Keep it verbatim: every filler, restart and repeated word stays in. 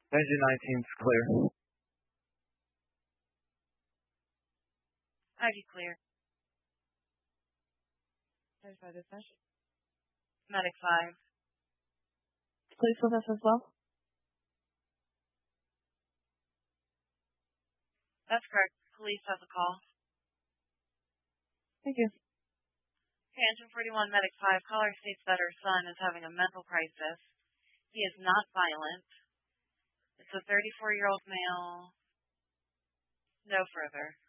Engine nineteen's clear. I G clear. There's my dispatch. Medic five. Police with us as well? That's correct. Police has a call. Thank you. Okay, Engine forty-one, Medic five. Caller states that her son is having a mental crisis. He is not violent. It's a thirty-four-year-old male. No further.